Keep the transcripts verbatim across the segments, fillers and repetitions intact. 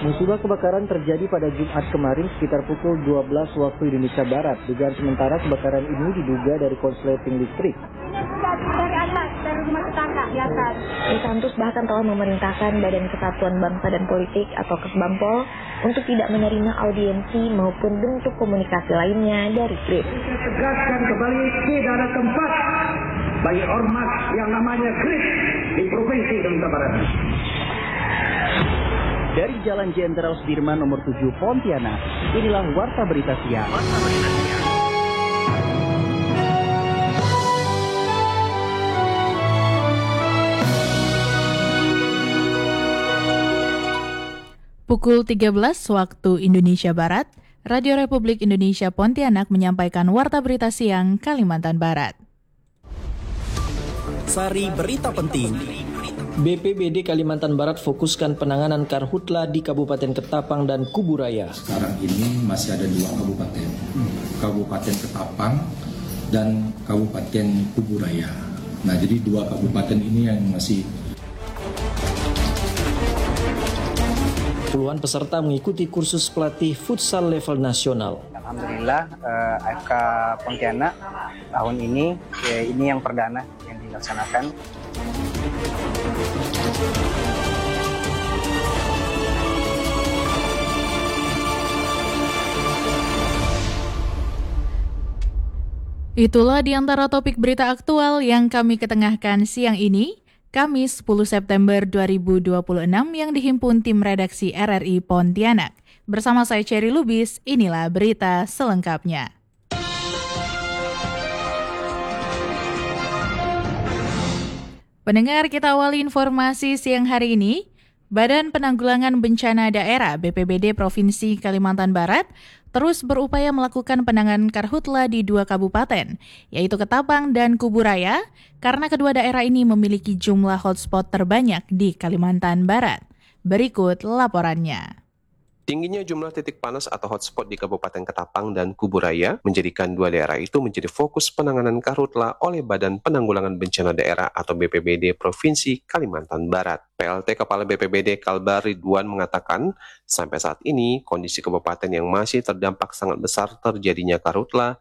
Musibah kebakaran terjadi pada Jumat kemarin sekitar pukul dua belas waktu Indonesia Barat. Dugaan sementara kebakaran ini diduga dari konsleting listrik. Dari atas, dari rumah tetangga di atas. Ritantus bahkan telah memerintahkan Badan Kesatuan Bangsa dan Politik atau Kesbangpol untuk tidak menerima audiensi maupun bentuk komunikasi lainnya dari G R I P. Tegaskan kembali tidak ada tempat bagi ormas yang namanya G R I P di Provinsi Kalimantan Barat. Dari Jalan Jenderal Sudirman nomor tujuh Pontianak, inilah Warta Berita Siang. Warta Berita Siang. Pukul tiga belas waktu Indonesia Barat, Radio Republik Indonesia Pontianak menyampaikan Warta Berita Siang Kalimantan Barat. Sari Berita Penting. B P B D Kalimantan Barat fokuskan penanganan karhutla di Kabupaten Ketapang dan Kuburaya. Sekarang ini masih ada dua kabupaten, Kabupaten Ketapang dan Kabupaten Kuburaya. Nah, jadi dua kabupaten ini yang masih. Puluhan peserta mengikuti kursus pelatih futsal level nasional. Alhamdulillah eh, A F K Pontianak tahun ini ya, ini yang perdana yang dilaksanakan. Itulah di antara topik berita aktual yang kami ketengahkan siang ini, Kamis sepuluh September dua ribu dua puluh enam yang dihimpun tim redaksi R R I Pontianak. Bersama saya Cherry Lubis, inilah berita selengkapnya. Pendengar, kita awali informasi siang hari ini. Badan Penanggulangan Bencana Daerah B P B D Provinsi Kalimantan Barat terus berupaya melakukan penanganan karhutla di dua kabupaten, yaitu Ketapang dan Kuburaya, karena kedua daerah ini memiliki jumlah hotspot terbanyak di Kalimantan Barat. Berikut laporannya. Tingginya jumlah titik panas atau hotspot di Kabupaten Ketapang dan Kuburaya menjadikan dua daerah itu menjadi fokus penanganan karhutla oleh Badan Penanggulangan Bencana Daerah atau B P B D Provinsi Kalimantan Barat. P L T Kepala B P B D Kalbar Ridwan mengatakan, sampai saat ini kondisi kabupaten yang masih terdampak sangat besar terjadinya karhutla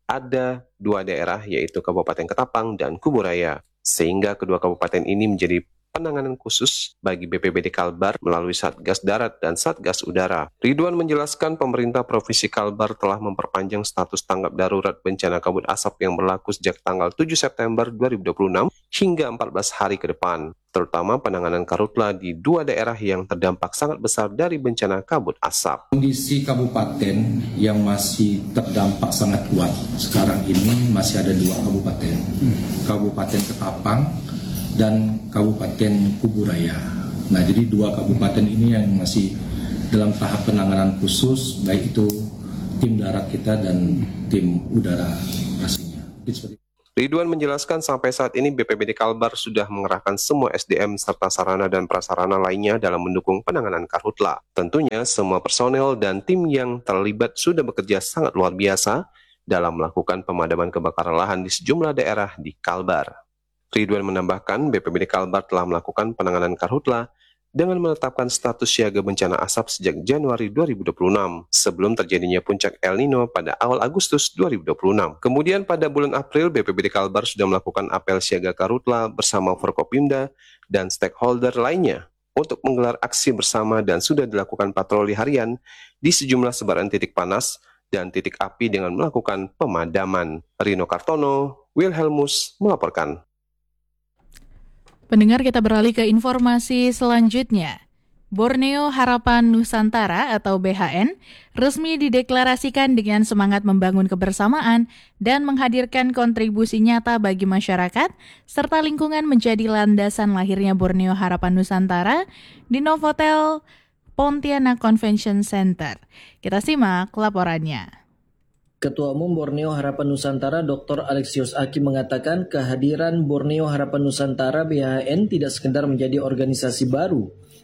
ada dua daerah, yaitu Kabupaten Ketapang dan Kuburaya, sehingga kedua kabupaten ini menjadi penanganan khusus bagi B P B D Kalbar melalui Satgas Darat dan Satgas Udara. Ridwan menjelaskan pemerintah Provinsi Kalbar telah memperpanjang status tanggap darurat bencana kabut asap yang berlaku sejak tanggal tujuh September dua ribu dua puluh enam hingga empat belas hari ke depan, terutama penanganan karhutla di dua daerah yang terdampak sangat besar dari bencana kabut asap. Kondisi kabupaten yang masih terdampak sangat kuat sekarang ini masih ada dua kabupaten, Kabupaten Ketapang dan Kabupaten Kuburaya. Nah, jadi dua kabupaten ini yang masih dalam tahap penanganan khusus, baik itu tim darat kita dan tim udara pastinya. Ridwan menjelaskan sampai saat ini B P B D Kalbar sudah mengerahkan semua S D M serta sarana dan prasarana lainnya dalam mendukung penanganan karhutla. Tentunya semua personel dan tim yang terlibat sudah bekerja sangat luar biasa dalam melakukan pemadaman kebakaran lahan di sejumlah daerah di Kalbar. Ridwan menambahkan B P B D Kalbar telah melakukan penanganan karhutla dengan menetapkan status siaga bencana asap sejak Januari dua ribu dua puluh enam sebelum terjadinya puncak El Nino pada awal Agustus dua ribu dua puluh enam. Kemudian pada bulan April B P B D Kalbar sudah melakukan apel siaga karhutla bersama Forkopimda dan stakeholder lainnya untuk menggelar aksi bersama dan sudah dilakukan patroli harian di sejumlah sebaran titik panas dan titik api dengan melakukan pemadaman. Rino Kartono, Wilhelmus melaporkan. Pendengar, kita beralih ke informasi selanjutnya. Borneo Harapan Nusantara atau B H N resmi dideklarasikan dengan semangat membangun kebersamaan dan menghadirkan kontribusi nyata bagi masyarakat serta lingkungan menjadi landasan lahirnya Borneo Harapan Nusantara di Novotel Pontianak Convention Center. Kita simak laporannya. Ketua Umum Borneo Harapan Nusantara Doktor Alexios Aki mengatakan kehadiran Borneo Harapan Nusantara B H N tidak sekedar menjadi organisasi baru,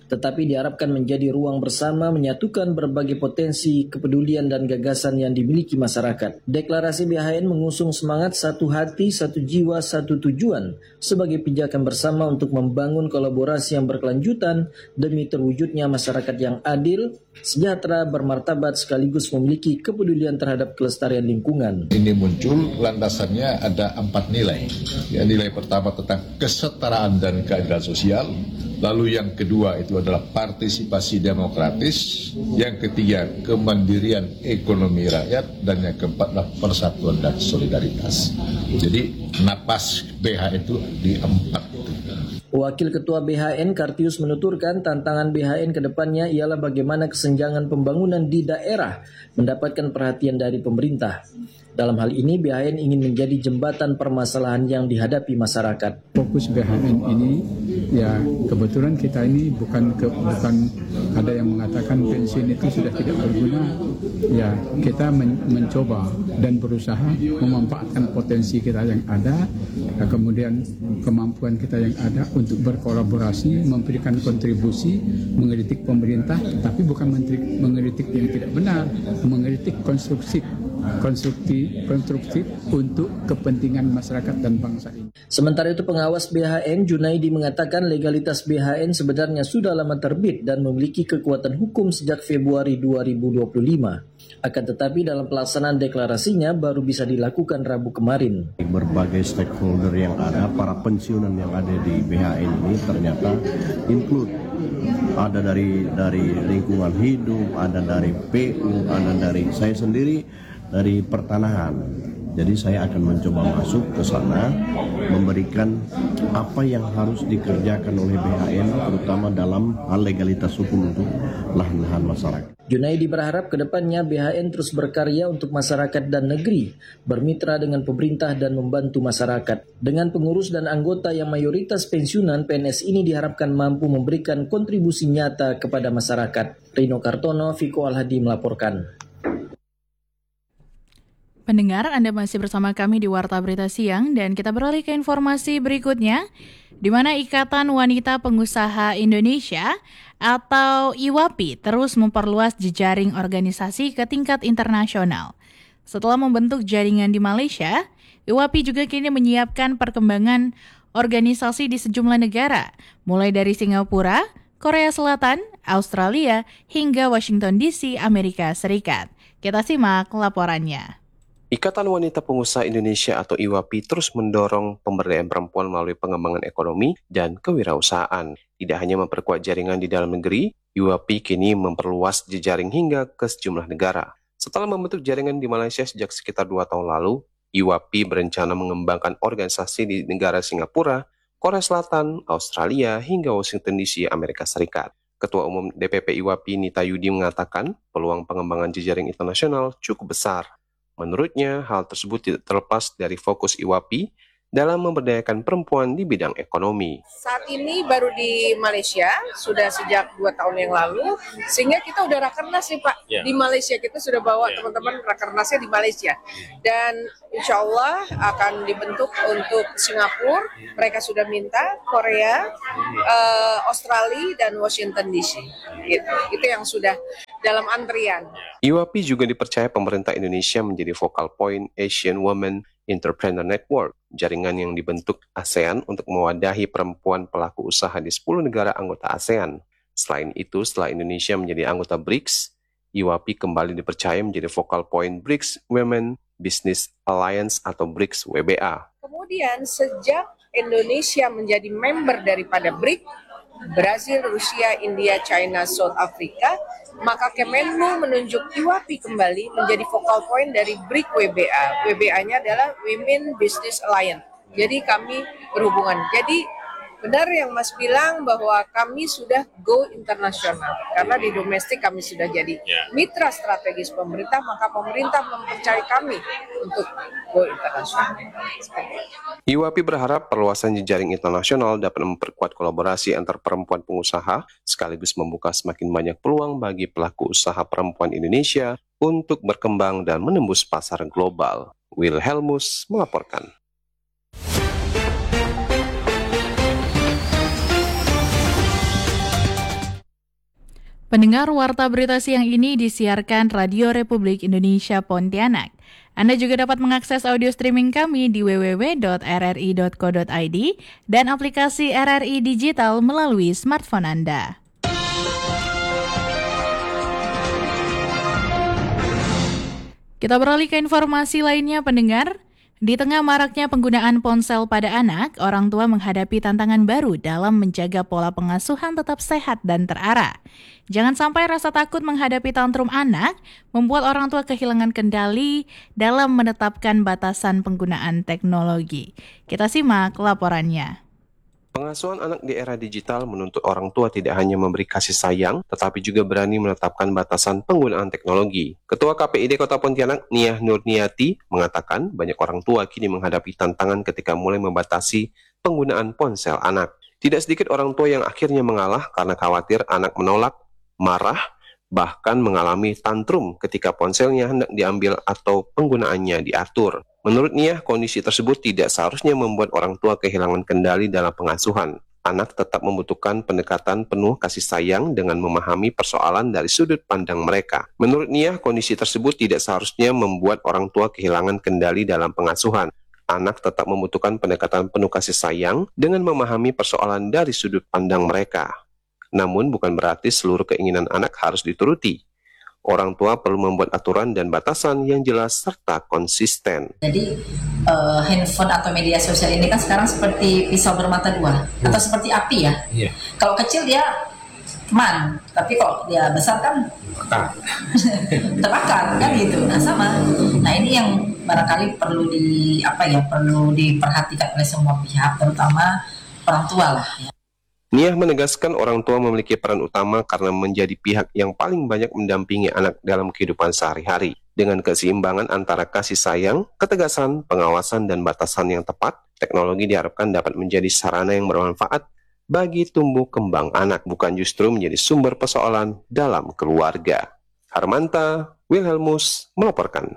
tetapi diharapkan menjadi ruang bersama menyatukan berbagai potensi, kepedulian dan gagasan yang dimiliki masyarakat. Deklarasi B H N mengusung semangat satu hati, satu jiwa, satu tujuan sebagai pijakan bersama untuk membangun kolaborasi yang berkelanjutan demi terwujudnya masyarakat yang adil, sejahtera, bermartabat sekaligus memiliki kepedulian terhadap kelestarian lingkungan. Ini muncul landasannya ada empat nilai. Ya, nilai pertama tentang kesetaraan dan keadilan sosial. Lalu yang kedua itu adalah partisipasi demokratis. Yang ketiga kemandirian ekonomi rakyat. Dan yang keempat adalah persatuan dan solidaritas. Jadi napas B H N itu di empat itu. Wakil Ketua B H N Kartius menuturkan tantangan B H N ke depannya ialah bagaimana kesenjangan pembangunan di daerah mendapatkan perhatian dari pemerintah. Dalam hal ini B H N ingin menjadi jembatan permasalahan yang dihadapi masyarakat. Fokus B H N ini ya kebetulan kita ini bukan ke, bukan ada yang mengatakan pensiun itu sudah tidak berguna. Ya kita men, mencoba dan berusaha memanfaatkan potensi kita yang ada, ya, kemudian kemampuan kita yang ada untuk berkolaborasi, memberikan kontribusi, mengkritik pemerintah, tapi bukan mengkritik yang tidak benar, mengkritik konstruktif. konstruktif konstruktif untuk kepentingan masyarakat dan bangsa ini. Sementara itu pengawas B H N Junaidi mengatakan legalitas B H N sebenarnya sudah lama terbit dan memiliki kekuatan hukum sejak Februari dua ribu dua puluh lima. Akan tetapi dalam pelaksanaan deklarasinya baru bisa dilakukan Rabu kemarin. Berbagai stakeholder yang ada, para pensiunan yang ada di B H N ini ternyata include ada dari dari lingkungan hidup, ada dari P U, ada dari saya sendiri dari pertanahan. Jadi saya akan mencoba masuk ke sana, memberikan apa yang harus dikerjakan oleh B H N, terutama dalam hal legalitas hukum untuk lahan-lahan masyarakat. Junaidi berharap ke depannya B H N terus berkarya untuk masyarakat dan negeri, bermitra dengan pemerintah dan membantu masyarakat. Dengan pengurus dan anggota yang mayoritas pensiunan, P N S ini diharapkan mampu memberikan kontribusi nyata kepada masyarakat. Rino Kartono, Viko Alhadi melaporkan. Pendengar, Anda masih bersama kami di Warta Berita Siang dan kita beralih ke informasi berikutnya, di mana Ikatan Wanita Pengusaha Indonesia atau I W A P I terus memperluas jejaring organisasi ke tingkat internasional. Setelah membentuk jaringan di Malaysia, I W A P I juga kini menyiapkan perkembangan organisasi di sejumlah negara, mulai dari Singapura, Korea Selatan, Australia, hingga Washington D C, Amerika Serikat. Kita simak laporannya. Ikatan Wanita Pengusaha Indonesia atau I W A P I terus mendorong pemberdayaan perempuan melalui pengembangan ekonomi dan kewirausahaan. Tidak hanya memperkuat jaringan di dalam negeri, I W A P I kini memperluas jejaring hingga ke sejumlah negara. Setelah membentuk jaringan di Malaysia sejak sekitar dua tahun lalu, I W A P I berencana mengembangkan organisasi di negara Singapura, Korea Selatan, Australia, hingga Washington D C, Amerika Serikat. Ketua Umum D P P I W A P I Nita Yudi mengatakan peluang pengembangan jejaring internasional cukup besar. Menurutnya, hal tersebut tidak terlepas dari fokus I W A P I dalam memberdayakan perempuan di bidang ekonomi. Saat ini baru di Malaysia, sudah sejak dua tahun yang lalu, sehingga kita udah rakernas nih Pak. Yeah. Di Malaysia kita sudah bawa yeah. teman-teman rakernasnya di Malaysia. Dan insya Allah akan dibentuk untuk Singapura, mereka sudah minta, Korea, uh, Australia, dan Washington D C. Gitu. Itu yang sudah dalam antrian. I W A P I juga dipercaya pemerintah Indonesia menjadi focal point Asian Women Entrepreneur Network, jaringan yang dibentuk ASEAN untuk mewadahi perempuan pelaku usaha di sepuluh negara anggota ASEAN. Selain itu, setelah Indonesia menjadi anggota B R I C S, I W A P I kembali dipercaya menjadi focal point B R I C S Women Business Alliance atau B R I C S W B A. Kemudian sejak Indonesia menjadi member daripada B R I C S, Brasil, Rusia, India, China, South Africa, maka Kemenlu menunjuk I W A P I kembali menjadi focal point dari B R I C S W B A. W B A-nya adalah Women Business Alliance. Jadi kami berhubungan. Jadi benar yang Mas bilang bahwa kami sudah go internasional. Karena di domestik kami sudah jadi mitra strategis pemerintah, maka pemerintah mempercayai kami untuk go internasional. I W A P I berharap perluasan jejaring internasional dapat memperkuat kolaborasi antar perempuan pengusaha, sekaligus membuka semakin banyak peluang bagi pelaku usaha perempuan Indonesia untuk berkembang dan menembus pasar global. Wilhelmus melaporkan. Pendengar, warta berita siang ini disiarkan Radio Republik Indonesia Pontianak. Anda juga dapat mengakses audio streaming kami di w w w dot r r i dot co dot i d dan aplikasi R R I Digital melalui smartphone Anda. Kita beralih ke informasi lainnya, pendengar. Di tengah maraknya penggunaan ponsel pada anak, orang tua menghadapi tantangan baru dalam menjaga pola pengasuhan tetap sehat dan terarah. Jangan sampai rasa takut menghadapi tantrum anak membuat orang tua kehilangan kendali dalam menetapkan batasan penggunaan teknologi. Kita simak laporannya. Pengasuhan anak di era digital menuntut orang tua tidak hanya memberi kasih sayang, tetapi juga berani menetapkan batasan penggunaan teknologi. Ketua K P I D Kota Pontianak, Niah Nurniati, mengatakan banyak orang tua kini menghadapi tantangan ketika mulai membatasi penggunaan ponsel anak. Tidak sedikit orang tua yang akhirnya mengalah karena khawatir anak menolak, marah, bahkan mengalami tantrum ketika ponselnya hendak diambil atau penggunaannya diatur. Menurut Niah, kondisi tersebut tidak seharusnya membuat orang tua kehilangan kendali dalam pengasuhan. Anak tetap membutuhkan pendekatan penuh kasih sayang dengan memahami persoalan dari sudut pandang mereka. Menurut Niah, kondisi tersebut tidak seharusnya membuat orang tua kehilangan kendali dalam pengasuhan. Anak tetap membutuhkan pendekatan penuh kasih sayang dengan memahami persoalan dari sudut pandang mereka. Namun bukan berarti seluruh keinginan anak harus dituruti. Orang tua perlu membuat aturan dan batasan yang jelas serta konsisten. Jadi uh, handphone atau media sosial ini kan sekarang seperti pisau bermata dua, hmm. atau seperti api ya. Yeah. Kalau kecil dia teman, tapi kalau dia besar kan terbakar kan gitu. Nah sama. Nah ini yang barangkali perlu di apa ya perlu diperhatikan oleh semua pihak, terutama orang tua lah. Ya. Niah menegaskan orang tua memiliki peran utama karena menjadi pihak yang paling banyak mendampingi anak dalam kehidupan sehari-hari. Dengan keseimbangan antara kasih sayang, ketegasan, pengawasan, dan batasan yang tepat, teknologi diharapkan dapat menjadi sarana yang bermanfaat bagi tumbuh kembang anak, bukan justru menjadi sumber persoalan dalam keluarga. Harmanta Wilhelmus melaporkan.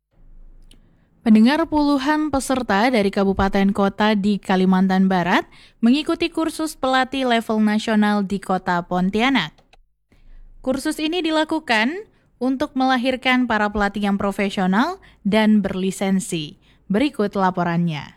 Pendengar, puluhan peserta dari kabupaten kota di Kalimantan Barat mengikuti kursus pelatih level nasional di kota Pontianak. Kursus ini dilakukan untuk melahirkan para pelatih yang profesional dan berlisensi. Berikut laporannya.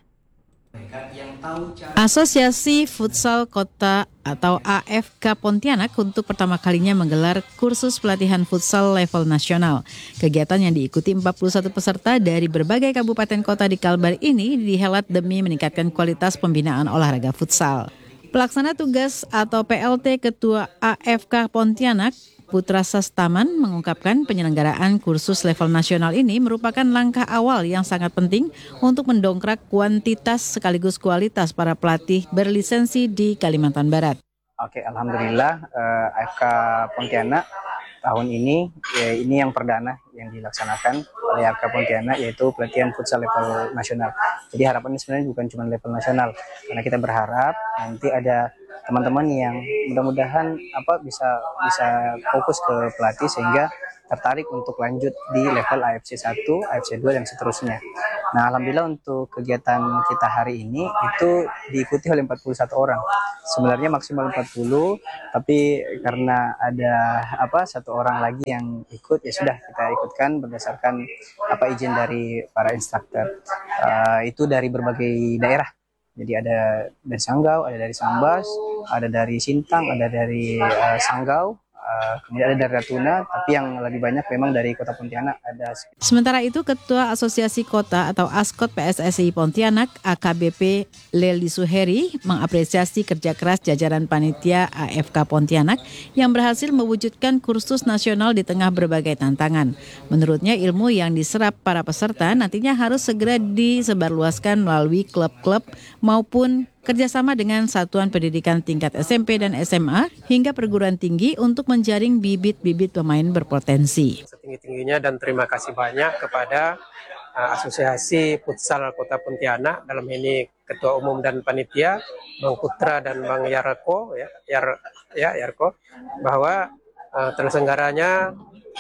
Asosiasi Futsal Kota atau A F K Pontianak untuk pertama kalinya menggelar kursus pelatihan futsal level nasional. Kegiatan yang diikuti empat puluh satu peserta dari berbagai kabupaten kota di Kalbar ini dihelat demi meningkatkan kualitas pembinaan olahraga futsal. Pelaksana tugas atau P L T Ketua A F K Pontianak, Putra Sastaman, mengungkapkan penyelenggaraan kursus level nasional ini merupakan langkah awal yang sangat penting untuk mendongkrak kuantitas sekaligus kualitas para pelatih berlisensi di Kalimantan Barat. Oke, alhamdulillah uh, A F K Pontianak tahun ini ya, ini yang perdana yang dilaksanakan oleh A F K Pontianak, yaitu pelatihan futsal level nasional. Jadi harapannya sebenarnya bukan cuma level nasional, karena kita berharap nanti ada teman-teman yang mudah-mudahan apa bisa bisa fokus ke pelatih sehingga tertarik untuk lanjut di level A F C satu, A F C dua dan seterusnya. Nah, alhamdulillah untuk kegiatan kita hari ini itu diikuti oleh empat puluh satu orang. Sebenarnya maksimal empat puluh, tapi karena ada apa satu orang lagi yang ikut, ya sudah kita ikutkan berdasarkan apa izin dari para instruktur. Uh, itu dari berbagai daerah. Jadi ada dari Sanggau, ada dari Sambas, ada dari Sintang, ada dari uh, Sanggau, uh, kemudian ada dari Natuna, tapi yang lebih banyak memang dari Kota Pontianak ada. Sementara itu, Ketua Asosiasi Kota atau Askot P S S I Pontianak, A K B P Leli Suheri, mengapresiasi kerja keras jajaran panitia A F K Pontianak yang berhasil mewujudkan kursus nasional di tengah berbagai tantangan. Menurutnya, ilmu yang diserap para peserta nantinya harus segera disebarluaskan melalui klub-klub maupun kerjasama dengan satuan pendidikan tingkat S M P dan S M A hingga perguruan tinggi untuk menjaring bibit-bibit pemain berpotensi. Setinggi-tingginya dan terima kasih banyak kepada uh, Asosiasi Futsal Kota Pontianak, dalam ini Ketua Umum dan Panitia, Bang Putra dan Bang Yarko, ya, Yar, ya Yarko, bahwa uh, terselenggaranya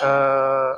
uh,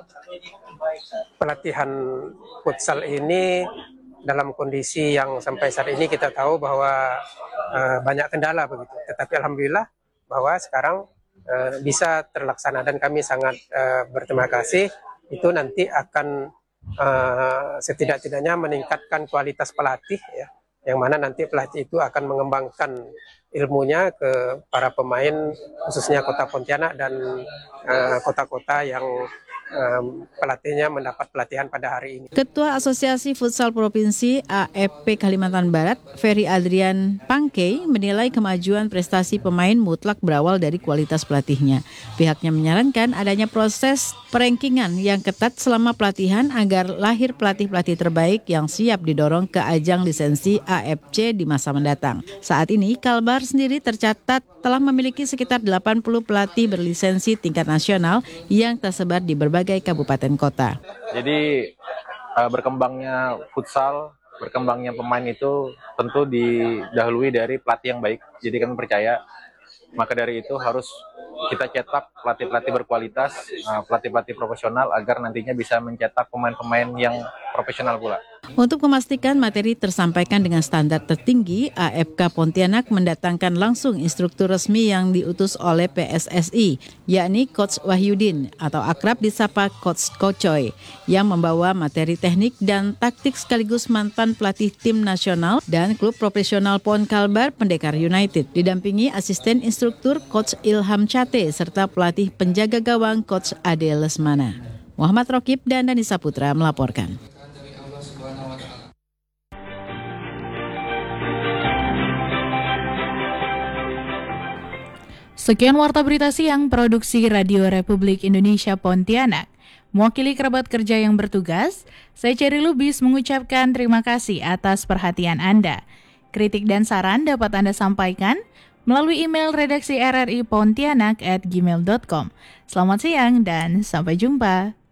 pelatihan futsal ini dalam kondisi yang sampai saat ini kita tahu bahwa uh, banyak kendala begitu. Tetapi alhamdulillah bahwa sekarang uh, bisa terlaksana dan kami sangat uh, berterima kasih. Itu nanti akan uh, setidak-tidaknya meningkatkan kualitas pelatih ya, yang mana nanti pelatih itu akan mengembangkan ilmunya ke para pemain khususnya Kota Pontianak dan uh, kota-kota yang um, pelatihnya mendapat pelatihan pada hari ini. Ketua Asosiasi Futsal Provinsi A F P Kalimantan Barat, Ferry Adrian Pangkei, menilai kemajuan prestasi pemain mutlak berawal dari kualitas pelatihnya. Pihaknya menyarankan adanya proses perankingan yang ketat selama pelatihan agar lahir pelatih-pelatih terbaik yang siap didorong ke ajang lisensi A F C di masa mendatang. Saat ini, Kalbar sendiri tercatat telah memiliki sekitar delapan puluh pelatih berlisensi tingkat nasional yang tersebar di berbagai kabupaten kota. Jadi uh, berkembangnya futsal, berkembangnya pemain itu tentu didahului dari pelatih yang baik. Jadi kami percaya, maka dari itu harus kita cetak pelatih-pelatih berkualitas, uh, pelatih-pelatih profesional agar nantinya bisa mencetak pemain-pemain yang profesional pula. Untuk memastikan materi tersampaikan dengan standar tertinggi, A F K Pontianak mendatangkan langsung instruktur resmi yang diutus oleh P S S I, yakni Coach Wahyudin atau akrab disapa Coach Kocoy, yang membawa materi teknik dan taktik sekaligus mantan pelatih tim nasional dan klub profesional Pon Kalbar Pendekar United, didampingi asisten instruktur Coach Ilham Cate serta pelatih penjaga gawang Coach Ade Lesmana. Muhammad Rokib dan Dani Saputra melaporkan. Sekian Warta Berita Siang Produksi Radio Republik Indonesia Pontianak. Mewakili kerabat kerja yang bertugas, saya Cherry Lubis mengucapkan terima kasih atas perhatian Anda. Kritik dan saran dapat Anda sampaikan melalui email redaksi r r i pontianak at gmail dot com. Selamat siang dan sampai jumpa.